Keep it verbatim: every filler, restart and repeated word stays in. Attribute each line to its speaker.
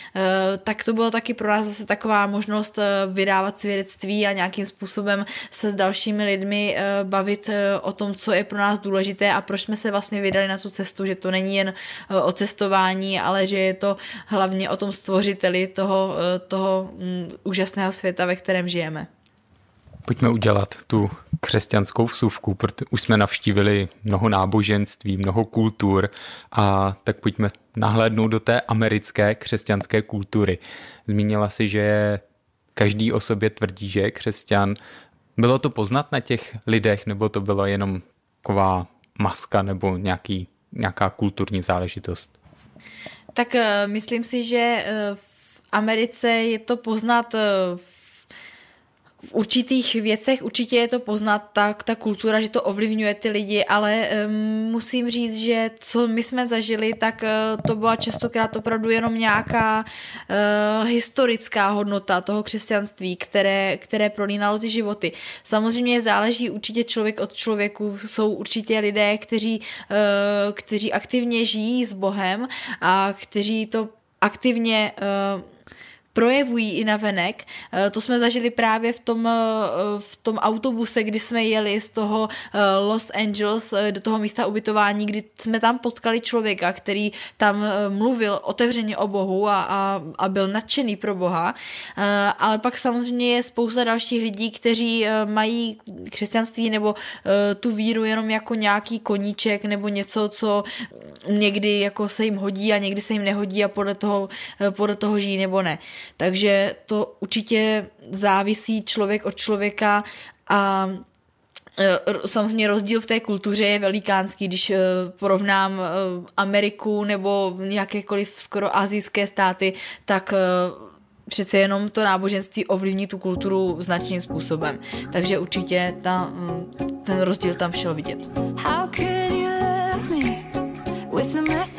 Speaker 1: tak to bylo taky pro nás zase taková možnost vydávat svědectví a nějakým způsobem se s dalšími lidmi bavit o tom, co je pro nás důležité a proč jsme se vlastně vydali na tu cestu, že to není jen o cestování, ale že je to hlavně o tom stvořiteli toho, toho úžasného světa, ve kterém žijeme.
Speaker 2: Pojďme udělat tu křesťanskou vsuvku, protože už jsme navštívili mnoho náboženství, mnoho kultur a tak pojďme nahlédnout do té americké křesťanské kultury. Zmínila si, že každý o sobě tvrdí, že je křesťan. Bylo to poznat na těch lidech, nebo to byla jenom taková maska nebo nějaký, nějaká kulturní záležitost?
Speaker 1: Tak myslím si, že v Americe je to poznat v V určitých věcech určitě je to poznat, tak ta kultura, že to ovlivňuje ty lidi, ale um, musím říct, že co my jsme zažili, tak uh, to byla častokrát opravdu jenom nějaká uh, historická hodnota toho křesťanství, které, které prolínalo ty životy. Samozřejmě záleží určitě člověk od člověku, jsou určitě lidé, kteří, uh, kteří aktivně žijí s Bohem a kteří to aktivně uh, projevují i navenek. To jsme zažili právě v tom, v tom autobuse, kdy jsme jeli z toho Los Angeles do toho místa ubytování, kdy jsme tam potkali člověka, který tam mluvil otevřeně o Bohu a, a, a byl nadšený pro Boha. Ale pak samozřejmě je spousta dalších lidí, kteří mají křesťanství nebo tu víru jenom jako nějaký koníček nebo něco, co někdy jako se jim hodí a někdy se jim nehodí a podle toho, podle toho žijí nebo ne. Takže to určitě závisí člověk od člověka a samozřejmě rozdíl v té kultuře je velikánský, když porovnám Ameriku nebo jakékoliv skoro asijské státy, tak přece jenom to náboženství ovlivní tu kulturu značným způsobem. Takže určitě ta, ten rozdíl tam šel vidět. How could you love me with the mess